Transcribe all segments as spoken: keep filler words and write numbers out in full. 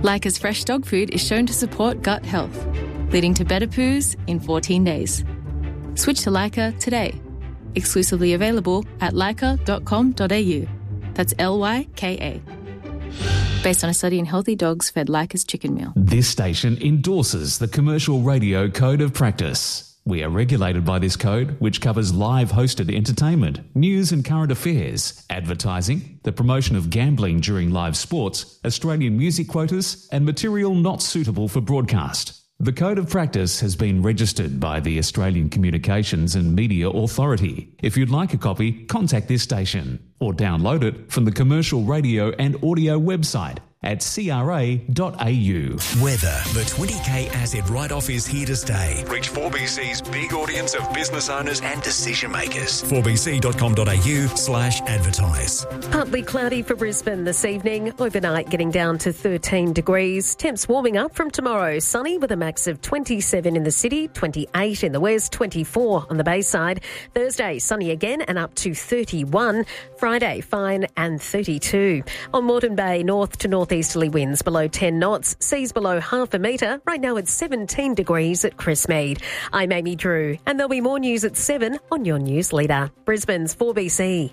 Lyca's fresh dog food is shown to support gut health, leading to better poos in fourteen days. Switch to Lyca today. Exclusively available at lyca dot com dot a u. That's L Y K A. Based on a study in healthy dogs fed Lyca's chicken meal. This station endorses the Commercial Radio Code of Practice. We are regulated by this code, which covers live hosted entertainment, news and current affairs, advertising, the promotion of gambling during live sports, Australian music quotas, and material not suitable for broadcast. The Code of Practice has been registered by the Australian Communications and Media Authority. If you'd like a copy, contact this station or download it from the Commercial Radio and Audio website at c r a dot a u. Weather. The twenty K asset write-off is here to stay. Reach four B C's big audience of business owners and decision makers. four b c dot com dot a u slash advertise. Partly cloudy for Brisbane this evening. Overnight getting down to thirteen degrees. Temps warming up from tomorrow. Sunny with a max of twenty-seven in the city, twenty-eight in the west, twenty-four on the Bayside. Thursday, sunny again and up to thirty-one. Friday, fine and thirty-two. On Moreton Bay, north to north easterly winds below ten knots, seas below half a metre. Right now it's seventeen degrees at Chrismead. I'm Amy Drew, and there'll be more news at seven on your news leader. Brisbane's four B C.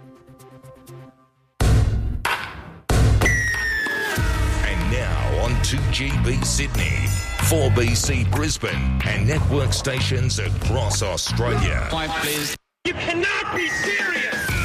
And now on two G B Sydney, four B C Brisbane, and network stations across Australia. Point, please. You cannot be serious!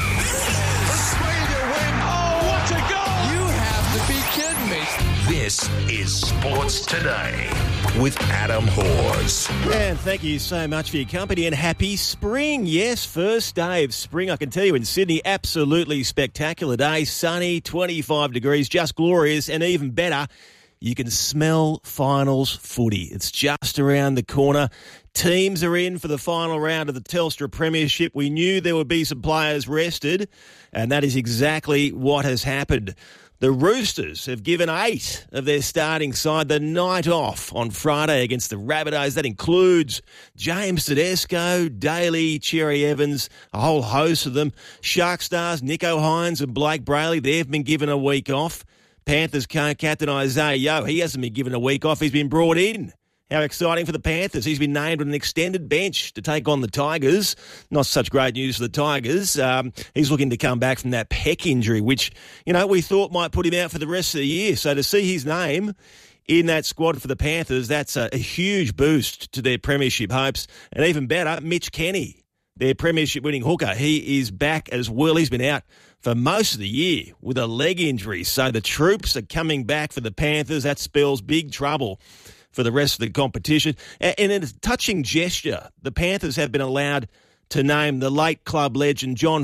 This is Sports Today with Adam Hawes. And thank you so much for your company and happy spring. Yes, first day of spring. I can tell you in Sydney, absolutely spectacular day. Sunny, twenty-five degrees, just glorious, and even better, you can smell finals footy. It's just around the corner. Teams are in for the final round of the Telstra Premiership. We knew there would be some players rested, and that is exactly what has happened. The Roosters have given eight of their starting side the night off on Friday against the Rabbitohs. That includes James Tedesco, Daly, Cherry Evans, a whole host of them. Shark stars Nico Hines and Blake Brayley, they've been given a week off. Panthers co-captain Isaiah Yeo, he hasn't been given a week off. He's been brought in. How exciting for the Panthers. He's been named on an extended bench to take on the Tigers. Not such great news for the Tigers. Um, he's looking to come back from that pec injury, which, you know, we thought might put him out for the rest of the year. So to see his name in that squad for the Panthers, that's a, a huge boost to their premiership hopes. And even better, Mitch Kenny, their premiership winning hooker, he is back as well. He's been out for most of the year with a leg injury. So the troops are coming back for the Panthers. That spells big trouble for the rest of the competition. And in a touching gesture, the Panthers have been allowed to name the late club legend John